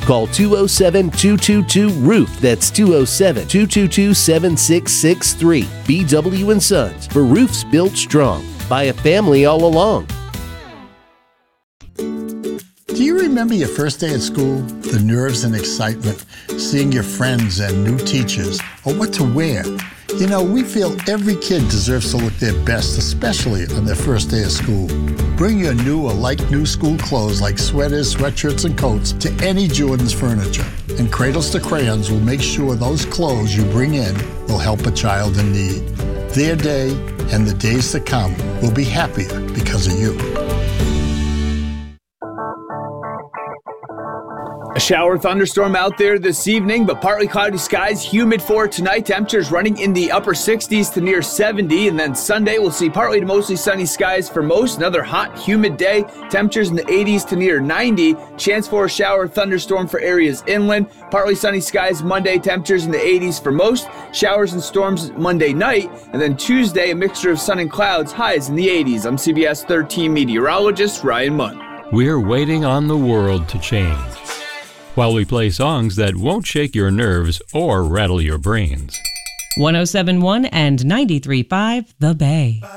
Call 207-222-ROOF. That's 207-222-7663. BW & Sons, for roofs built strong by a family all along. Do you remember your first day at school? The nerves and excitement, seeing your friends and new teachers, or what to wear? You know, we feel every kid deserves to look their best, especially on their first day of school. Bring your new or like-new school clothes like sweaters, sweatshirts, and coats to any Jordan's Furniture. And Cradles to Crayons will make sure those clothes you bring in will help a child in need. Their day and the days to come will be happier because of you. A shower thunderstorm out there this evening, but partly cloudy skies, humid for tonight. Temperatures running in the upper 60s to near 70. And then Sunday, we'll see partly to mostly sunny skies for most. Another hot, humid day. Temperatures in the 80s to near 90. Chance for a shower thunderstorm for areas inland. Partly sunny skies Monday. Temperatures in the 80s for most. Showers and storms Monday night. And then Tuesday, a mixture of sun and clouds. Highs in the 80s. I'm CBS 13 meteorologist Ryan Munn. We're waiting on the world to change, while we play songs that won't shake your nerves or rattle your brains. 107.1 and 93.5 The Bay.